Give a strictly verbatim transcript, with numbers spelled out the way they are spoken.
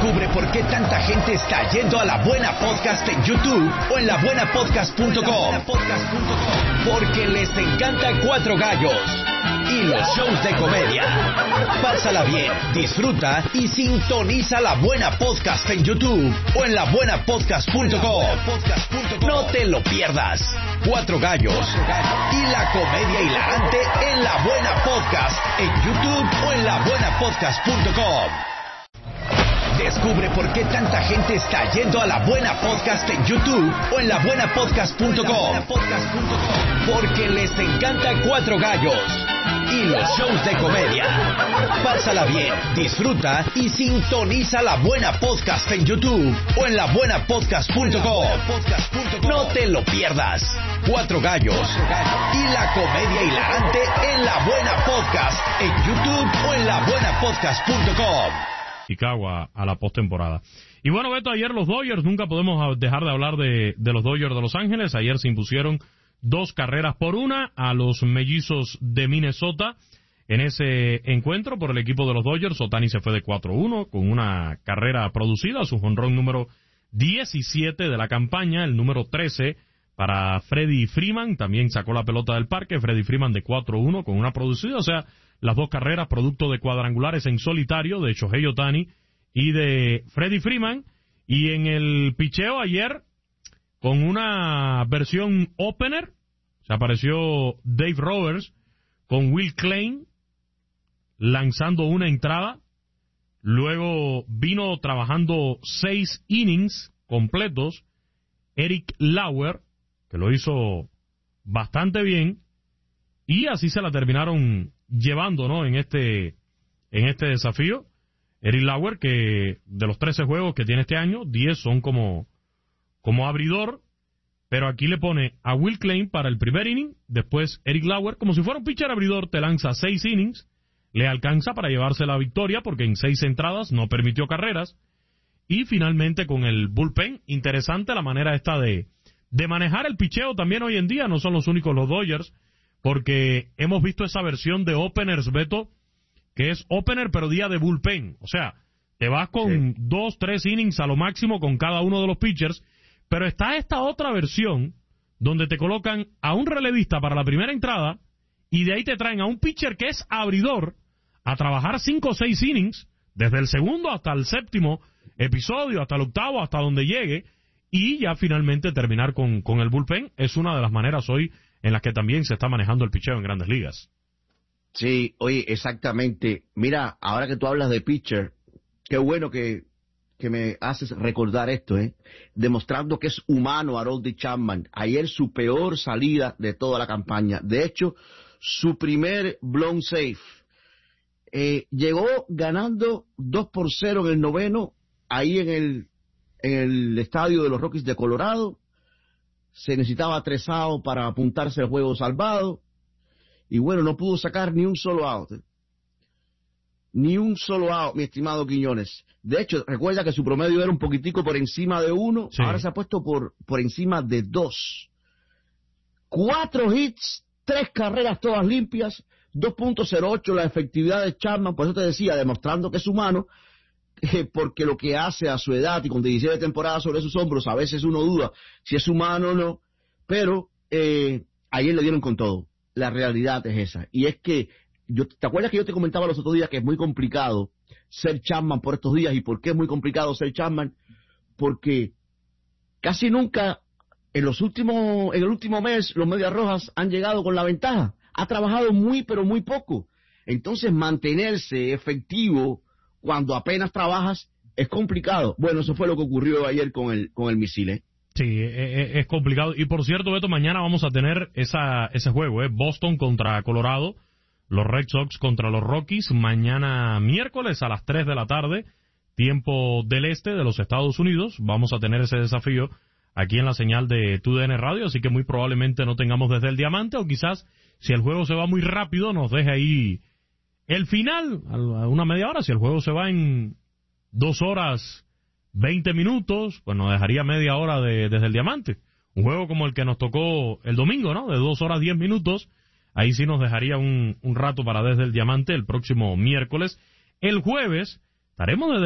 Descubre por qué tanta gente está yendo a La Buena Podcast en YouTube o en la buena podcast punto com. Porque les encanta Cuatro Gallos y los shows de comedia. Pásala bien, disfruta y sintoniza La Buena Podcast en YouTube o en la buena podcast punto com. No te lo pierdas. Cuatro Gallos y la comedia hilarante en La Buena Podcast en YouTube o en la buena podcast punto com. Descubre por qué tanta gente está yendo a La Buena Podcast en YouTube o en la buena podcast punto com. Porque les encanta Cuatro Gallos y los shows de comedia. Pásala bien, disfruta y sintoniza La Buena Podcast en YouTube o en la buena podcast punto com. No te lo pierdas. Cuatro Gallos y la comedia hilarante en La Buena Podcast en YouTube o en la buena podcast punto com. Chicago a, a la postemporada. Y bueno, Beto, ayer los Dodgers, nunca podemos dejar de hablar de, de los Dodgers de Los Ángeles. Ayer se impusieron dos carreras por una a los Mellizos de Minnesota. En ese encuentro por el equipo de los Dodgers, Ohtani se fue de cuatro uno con una carrera producida, su jonrón número diecisiete de la campaña, el número trece para Freddie Freeman, también sacó la pelota del parque, Freddie Freeman de cuatro uno con una producida, o sea, las dos carreras producto de cuadrangulares en solitario de Shohei Ohtani y de Freddie Freeman. Y en el picheo ayer, con una versión opener, se apareció Dave Roberts con Will Klein lanzando una entrada, luego vino trabajando seis innings completos Eric Lauer, que lo hizo bastante bien, y así se la terminaron llevando, ¿no? En este, en este desafío. Eric Lauer, que de los trece juegos que tiene este año, diez son como, como abridor, pero aquí le pone a Will Klein para el primer inning, después Eric Lauer, como si fuera un pitcher abridor, te lanza seis innings, le alcanza para llevarse la victoria, porque en seis entradas no permitió carreras, y finalmente con el bullpen, interesante la manera esta de, de manejar el picheo también hoy en día, no son los únicos los Dodgers, porque hemos visto esa versión de openers, Beto, que es opener pero día de bullpen. O sea, te vas con sí. dos, tres innings a lo máximo con cada uno de los pitchers, pero está esta otra versión donde te colocan a un relevista para la primera entrada y de ahí te traen a un pitcher que es abridor a trabajar cinco o seis innings, desde el segundo hasta el séptimo episodio, hasta el octavo, hasta donde llegue, y ya finalmente terminar con, con el bullpen. Es una de las maneras hoy en las que también se está manejando el picheo en Grandes Ligas. Sí, oye, exactamente. Mira, ahora que tú hablas de pitcher, qué bueno que, que me haces recordar esto, ¿eh? Demostrando que es humano Aroldis Chapman. Ayer su peor salida de toda la campaña. De hecho, su primer blown safe. Eh, llegó ganando dos por cero en el noveno, ahí en el, en el estadio de los Rockies de Colorado. Se necesitaba tres outs para apuntarse al juego salvado. Y bueno, no pudo sacar ni un solo out. Ni un solo out, mi estimado Quiñones. De hecho, recuerda que su promedio era un poquitico por encima de uno. Sí. Ahora se ha puesto por, por encima de dos. Cuatro hits, tres carreras todas limpias, dos punto cero ocho la efectividad de Chapman. Por eso te decía, demostrando que es humano. Eh, porque lo que hace a su edad y con diecisiete temporadas sobre sus hombros, a veces uno duda si es humano o no, pero eh, ayer le dieron con todo. La realidad es esa, y es que, yo, ¿te acuerdas que yo te comentaba los otros días que es muy complicado ser Chapman por estos días? ¿Y por qué es muy complicado ser Chapman? Porque casi nunca en los últimos, en el último mes los Medias Rojas han llegado con la ventaja. Ha trabajado muy pero muy poco, entonces mantenerse efectivo cuando apenas trabajas es complicado. Bueno, eso fue lo que ocurrió ayer con el con el misil, ¿eh? Sí, es, es complicado. Y por cierto, Beto, mañana vamos a tener esa ese juego, ¿eh? Boston contra Colorado, los Red Sox contra los Rockies, mañana miércoles a las tres de la tarde, tiempo del este de los Estados Unidos. Vamos a tener ese desafío aquí en la señal de T U D N Radio, así que muy probablemente no tengamos desde el Diamante, o quizás, si el juego se va muy rápido, nos deje ahí el final, a una media hora. Si el juego se va en dos horas, veinte minutos, pues nos dejaría media hora de, desde el Diamante. Un juego como el que nos tocó el domingo, ¿no? De dos horas, diez minutos. Ahí sí nos dejaría un, un rato para desde el Diamante el próximo miércoles. El jueves estaremos desde